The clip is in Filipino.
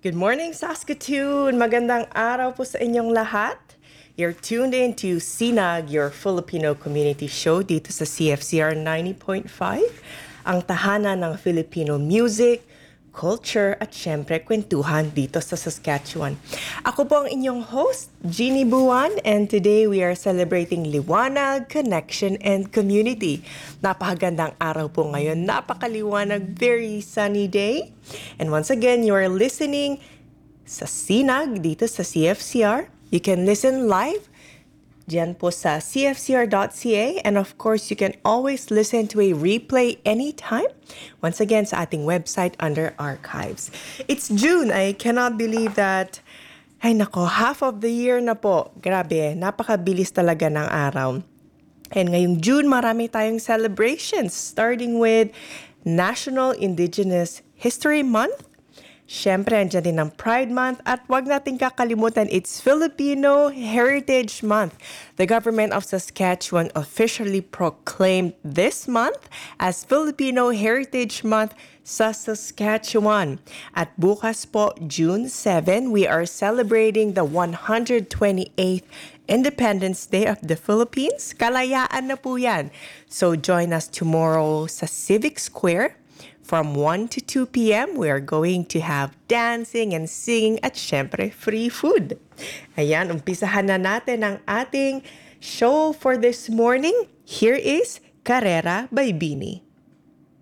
Good morning, Saskatoon! Magandang araw po sa inyong lahat. You're tuned in to Sinag, your Filipino community show dito sa CFCR 90.5, ang tahanan ng Filipino music, culture, at syempre kwentuhan dito sa Saskatchewan. Ako po ang inyong host, Jeannie Buwan, and today we are celebrating liwanag, connection, and community. Napakagandang araw po ngayon, napakaliwanag, very sunny day. And once again, you are listening sa Sinag dito sa CFCR. You can listen live diyan po sa cfcr.ca, and of course, you can always listen to a replay anytime. Once again, sa ating website under archives. It's June. I cannot believe that, ay nako, half of the year na po. Grabe, napakabilis talaga ng araw. And ngayong June, marami tayong celebrations, starting with National Indigenous History Month. Siyempre, andyan din ang Pride Month at wag nating kakalimutan, it's Filipino Heritage Month. The government of Saskatchewan officially proclaimed this month as Filipino Heritage Month sa Saskatchewan. At bukas po, June 7, we are celebrating the 128th Independence Day of the Philippines. Kalayaan na po yan. So join us tomorrow sa Civic Square. From 1 to 2 p.m., we are going to have dancing and singing at syempre free food. Ayan, umpisahan na natin ang ating show for this morning. Here is Carrera by Bini.